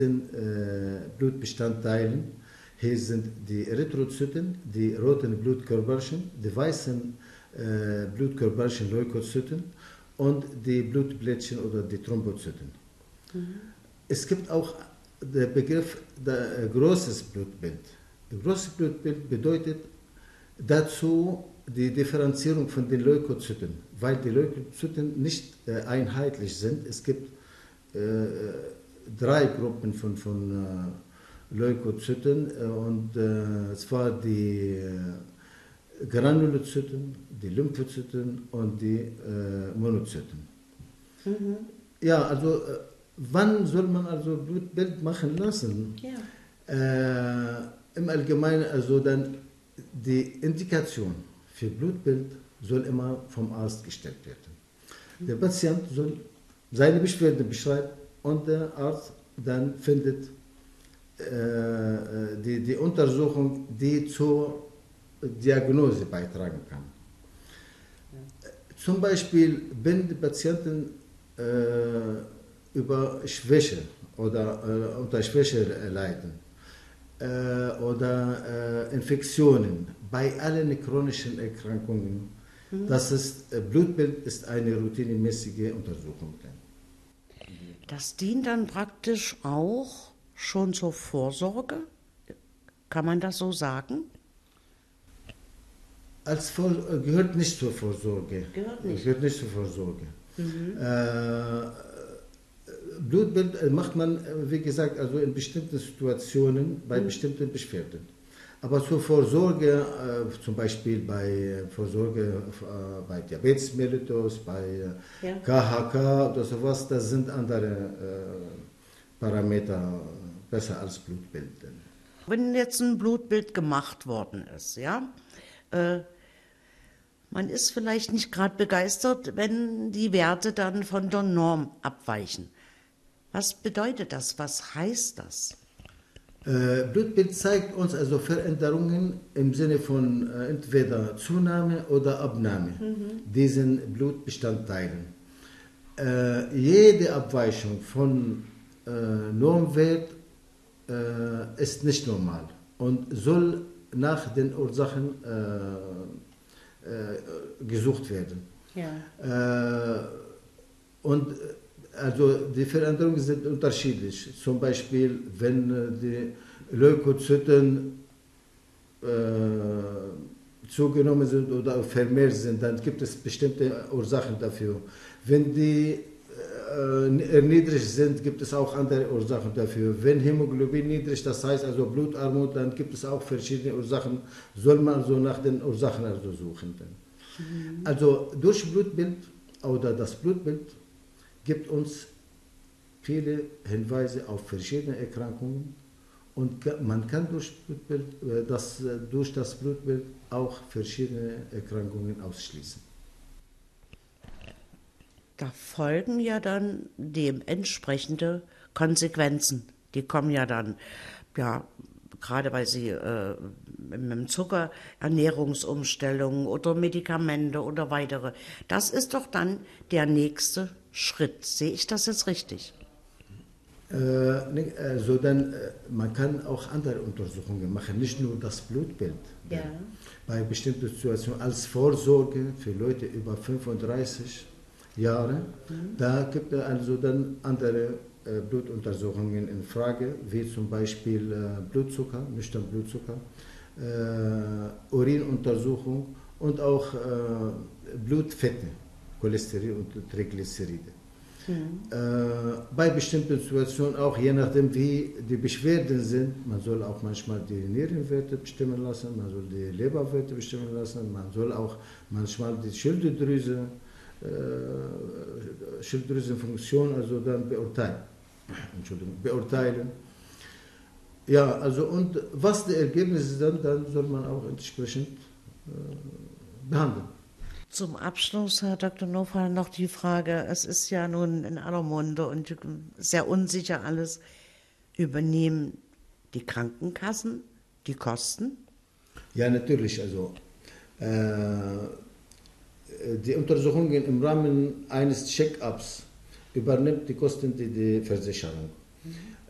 Blutbestandteilen. Hier sind die Erythrozyten, die roten Blutkörperchen, die weißen Blutkörperchen, Leukozyten und die Blutplättchen oder die Thrombozyten. Es gibt auch den Begriff großes Blutbild. Großes Blutbild bedeutet dazu die Differenzierung von den Leukozyten, weil die Leukozyten nicht einheitlich sind. Es gibt drei Gruppen von Leukozyten, und zwar die Granulozyten, die Lymphozyten und die Monozyten. Ja, also wann soll man also Blutbild machen lassen? Ja. Im Allgemeinen, also dann die Indikation für Blutbild soll immer vom Arzt gestellt werden. Der Patient soll seine Beschwerden beschreiben und der Arzt dann findet die Untersuchung, die zur Diagnose beitragen kann. Zum Beispiel, wenn die Patienten über Schwäche oder unter Schwäche leiden oder Infektionen, bei allen chronischen Erkrankungen, Blutbild ist eine routinemäßige Untersuchung. Das dient dann praktisch auch schon zur Vorsorge? Kann man das so sagen? Gehört nicht zur Vorsorge. Gehört nicht zur Vorsorge. Blutbild macht man, wie gesagt, also in bestimmten Situationen bei bestimmten Beschwerden. Aber zur Vorsorge, zum Beispiel bei Diabetes mellitus, bei KHK oder sowas, das sind andere Parameter besser als Blutbild. Wenn jetzt ein Blutbild gemacht worden ist, ja, man ist vielleicht nicht gerade begeistert, wenn die Werte dann von der Norm abweichen. Was bedeutet das? Was heißt das? Blutbild zeigt uns also Veränderungen im Sinne von entweder Zunahme oder Abnahme diesen Blutbestandteilen. Jede Abweichung von Normwert ist nicht normal und soll nach den Ursachen gesucht werden. Ja. Und also die Veränderungen sind unterschiedlich. Zum Beispiel, wenn die Leukozyten zugenommen sind oder vermehrt sind, dann gibt es bestimmte Ursachen dafür. Wenn die erniedrigt sind, gibt es auch andere Ursachen dafür. Wenn Hämoglobin niedrig, das heißt also Blutarmut, dann gibt es auch verschiedene Ursachen. Soll man so nach den Ursachen also suchen. Also durch Blutbild oder das Blutbild gibt uns viele Hinweise auf verschiedene Erkrankungen und man kann durch das Blutbild auch verschiedene Erkrankungen ausschließen. Da folgen ja dann dementsprechende Konsequenzen. Die kommen ja dann, ja, gerade weil sie mit dem Zucker, Ernährungsumstellungen oder Medikamente oder weitere. Das ist doch dann der nächste Schritt. Sehe ich das jetzt richtig? Also dann, man kann auch andere Untersuchungen machen, nicht nur das Blutbild. Ja. Bei bestimmten Situationen als Vorsorge für Leute über 35 Jahre, da gibt es also dann andere Blutuntersuchungen in Frage, wie zum Beispiel Blutzucker, nüchtern Blutzucker, Urinuntersuchung und auch Blutfette, Cholesterin und Triglyceride. Bei bestimmten Situationen auch, je nachdem wie die Beschwerden sind, man soll auch manchmal die Nierenwerte bestimmen lassen, man soll die Leberwerte bestimmen lassen, man soll auch manchmal die Schilddrüsenfunktion also dann beurteilen. Ja, also und was die Ergebnisse sind, dann soll man auch entsprechend behandeln. Zum Abschluss, Herr Dr. Nowal, noch die Frage, es ist ja nun in aller Munde und sehr unsicher alles, übernehmen die Krankenkassen die Kosten? Ja, natürlich, also die Untersuchungen im Rahmen eines Check-ups übernimmt die Kosten die Versicherung.